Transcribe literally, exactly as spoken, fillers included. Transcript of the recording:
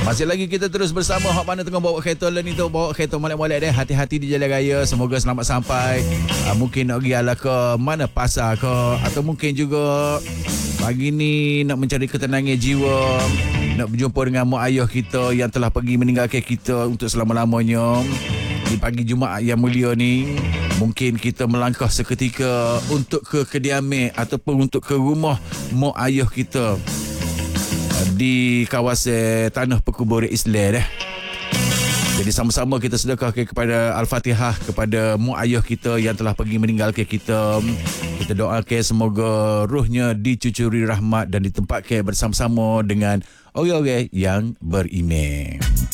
Masih lagi kita terus bersama hak mana tengah bawa kereta ni tu, bawa kereta molek-molek deh, hati-hati di jalan raya, semoga selamat sampai. uh, mungkin nak pergi ala ke mana, pasar ke, atau mungkin juga pagi ni nak mencari ketenangan jiwa, nak berjumpa dengan mak ayah kita yang telah pergi meninggalkan kita untuk selama-lamanya. Di pagi Jumaat yang mulia ni, mungkin kita melangkah seketika untuk ke kediaman ataupun untuk ke rumah mak ayah kita di kawasan Tanah Perkuburan Islam dah. Jadi sama-sama kita sedekahkan kepada Al-Fatihah kepada mak ayah kita yang telah pergi meninggalkan kita. Kita doakan semoga ruhnya dicucuri rahmat dan ditempatkan bersama-sama dengan orang-orang yang beriman.